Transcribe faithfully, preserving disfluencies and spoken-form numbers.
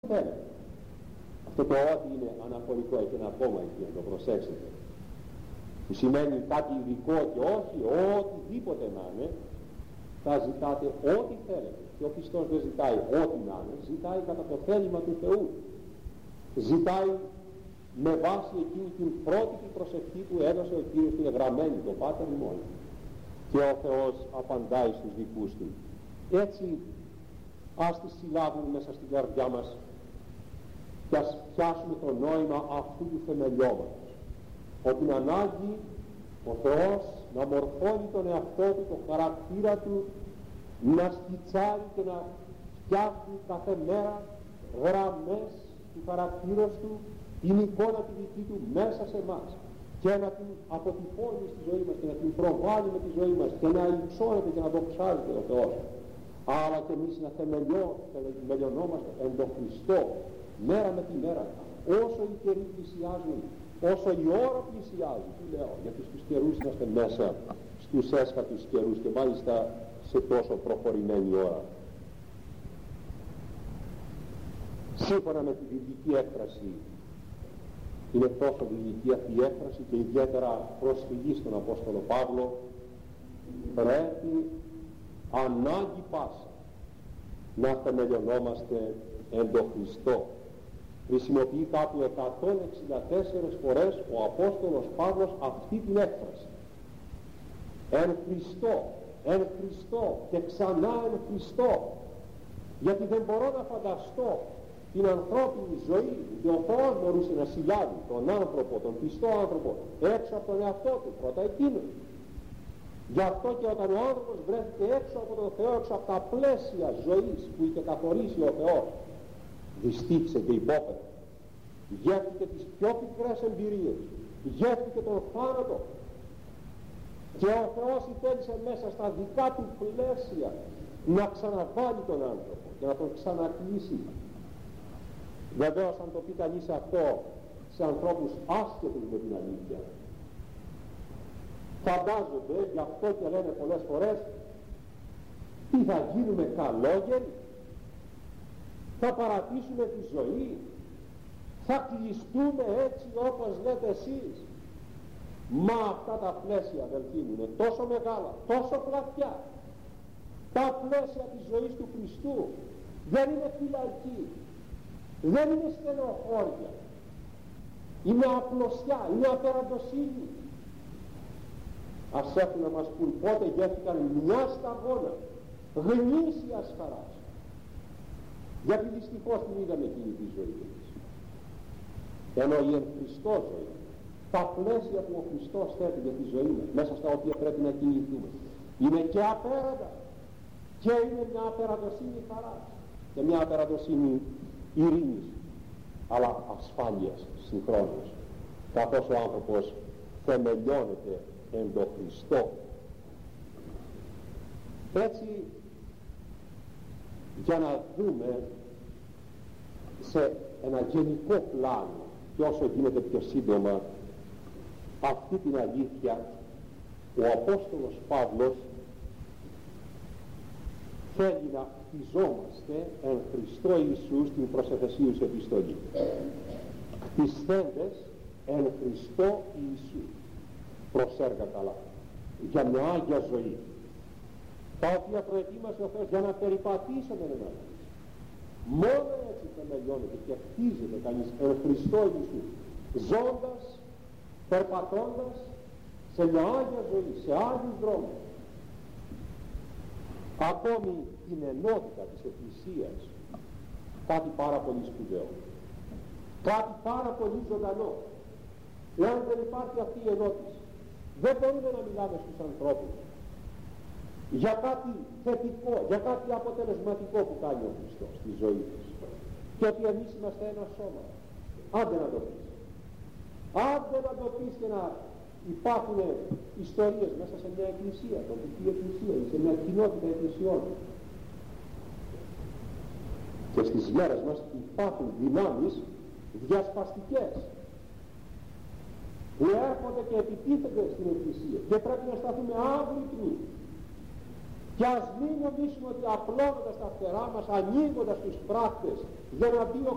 θέλετε. Αυτό το ό,τι είναι αναφορικό, έχει ένα ακόμα εκεί, να το προσέξετε. Που σημαίνει κάτι ειδικό και όχι οτιδήποτε να είναι, θα ζητάτε ό,τι θέλετε. Και ο Χριστός δεν ζητάει ό,τι να είναι, ζητάει κατά το θέλημα του Θεού. Ζητάει με βάση εκείνη την πρώτη προσευχή που έδωσε ο Κύριος του εγγραμμένη, το Πάτερ ημών. Και ο Θεός απαντάει στους δικούς του. Έτσι ας τις συλλάβουμε μέσα στην καρδιά μας και ας πιάσουμε το νόημα αυτού του θεμελιώματος. Ότι είναι ανάγκη ο Θεός να μορφώνει τον εαυτό του, το χαρακτήρα του, να σκιτσάρει και να φτιάχνει κάθε μέρα γραμμές του χαρακτήρας του, την εικόνα τη δική του μέσα σε εμάς και να την αποτυπώνει στη ζωή μας και να την προβάλλει με τη ζωή μας και να υψώνεται και να δοξάζεται ο Θεός. Άρα και εμείς να θεμελιωνόμαστε εν τον Χριστώ μέρα με τη μέρα, όσο οι καιροί πλησιάζουν, όσο η ώρα πλησιάζει, τι λέω, γιατί στους καιρούς είμαστε μέσα στους έσχατους καιρούς και μάλιστα σε τόσο προχωρημένη ώρα. Σύμφωνα με τη βιβλική έκφραση, είναι τόσο βιβλική αυτή η έκφραση και ιδιαίτερα προσφυγή στον Απόστολο Παύλο, πρέπει ανάγκη πάσα να θεμελιωνόμαστε εν το Χριστό. Χρησιμοποιεί κάπου εκατόν εξήντα τέσσερις φορές ο Απόστολος Παύλος αυτή την έκφραση. Εν Χριστώ, εν Χριστώ και ξανά εν Χριστώ. Γιατί δεν μπορώ να φανταστώ την ανθρώπινη ζωή και ο Θεός μπορούσε να συλλάβει τον άνθρωπο, τον πιστό άνθρωπο έξω από τον εαυτό του, πρώτα εκείνο. Γι' αυτό και όταν ο άνθρωπος βρέθηκε έξω από τον Θεό, έξω από τα πλαίσια ζωής που είχε καθορίσει ο Θεός, δυστύχησε και υπόφερε. Γεύτηκε τις πιο πικρές εμπειρίες, γεύτηκε τον θάνατο και ο Θεός ήθελε μέσα στα δικά του πλαίσια να ξαναβάλει τον άνθρωπο και να τον ξανακλείσει. Βεβαίως αν το πει κανείς αυτό σε ανθρώπους άσχετους με την αλήθεια, φαντάζονται, γι' αυτό και λένε πολλές φορές, τι θα γίνουμε καλόγεροι, θα παρατήσουμε τη ζωή, θα κλειστούμε έτσι όπως λέτε εσείς. Μα αυτά τα πλαίσια, αδελφοί μου, είναι τόσο μεγάλα, τόσο πλατιά. Τα πλαίσια της ζωής του Χριστού δεν είναι φυλακή, δεν είναι στενοχώρια, είναι απλωσιά, είναι απεραντοσύνη. Ας έρθουν να μας πούν πότε γεύτηκαν μια σταγόνα γνήσιας χαράς, γιατί δυστυχώς την είδαμε εκείνη τη ζωή της. Ενώ η εν Χριστώ ζωή, τα πλαίσια που ο Χριστός θέτει για τη ζωή μας, μέσα στα οποία πρέπει να κινηθούμε, είναι και απέραντα και είναι μια απεραντοσύνη χαράς και μια απεραντοσύνη ειρήνης, αλλά ασφάλειας συγχρόνως, καθώς ο άνθρωπος θεμελιώνεται εν το Χριστό. Έτσι, για να δούμε σε ένα γενικό πλάνο και όσο γίνεται πιο σύντομα αυτή την αλήθεια, ο Απόστολος Παύλος θέλει να χτιζόμαστε εν Χριστώ Ιησού στην προς Εφεσίους επιστολή, χτισθέντες εν Χριστώ Ιησού, προσέργα καλά, για μια Άγια ζωή, τα οποία προετοίμασε ο Θεός για να περιπατήσουμε έναν. Μόνο έτσι θεμελιώνεται και χτίζεται κανείς εν Χριστώ Ιησού, ζώντας, περπατώντας σε μια Άγια ζωή, σε Άγιους δρόμους. Ακόμη την ενότητα της Εκκλησίας, κάτι πάρα πολύ σπουδαίο, κάτι πάρα πολύ ζωντανό. Εάν δεν υπάρχει αυτή η ενότηση, δεν μπορούμε να μιλάμε στους ανθρώπους για κάτι θετικό, για κάτι αποτελεσματικό που κάνει ο Χριστός στη ζωή της, και ότι εμείς είμαστε ένα σώμα. Άντε να το πεις, άντε να το πεις και να υπάρχουν ιστορίες μέσα σε μια εκκλησία, τοπική εκκλησία ή σε μια κοινότητα εκκλησιών. Και στις μέρες μας υπάρχουν δυνάμεις διασπαστικές που έρχονται και επιτίθενται στην εκκλησία και πρέπει να σταθούμε άγρυπνοι. Και ας μην νομίσουμε ότι απλώνοντας τα φτερά μας, ανοίγοντας τους πράκτες για να μπει ο